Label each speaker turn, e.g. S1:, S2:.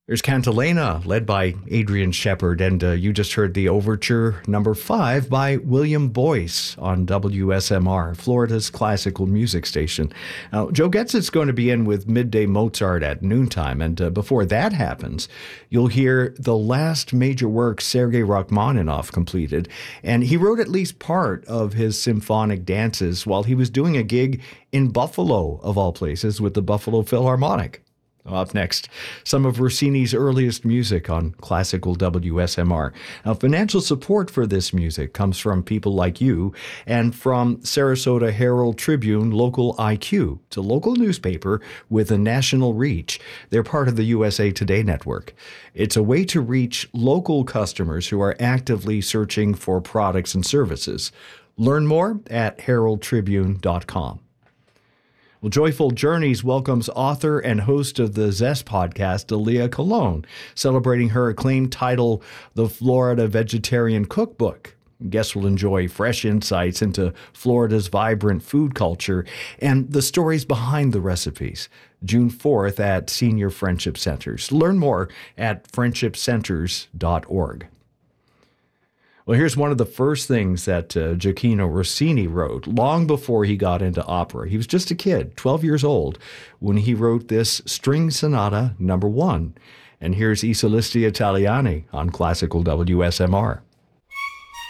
S1: There's Cantilena, led by Adrian Shepard, and you just heard the Overture number 5 by William Boyce on WSMR, Florida's classical music station. Now, Joe Getz's going to be in with Midday Mozart at noontime, and before that happens, you'll hear the last major work Sergei Rachmaninoff completed, and he wrote at least part of his symphonic dances while he was doing a gig in Buffalo, of all places, with the Buffalo Philharmonic. Up next, some of Rossini's earliest music on classical WSMR. Now, financial support for this music comes from people like you and from Sarasota Herald Tribune Local IQ. It's a local newspaper with a national reach. They're part of the USA Today network. It's a way to reach local customers who are actively searching for products and services. Learn more at heraldtribune.com. Well, Joyful Journeys welcomes author and host of the Zest podcast, Dalia Colon, celebrating her acclaimed title, The Florida Vegetarian Cookbook. Guests will enjoy fresh insights into Florida's vibrant food culture and the stories behind the recipes. June 4th at Senior Friendship Centers. Learn more at friendshipcenters.org. Well, here's one of the first things that Gioacchino Rossini wrote long before he got into opera. He was just a kid, 12 years old, when he wrote this String Sonata number 1. And here's I Solisti Italiani on Classical WSMR.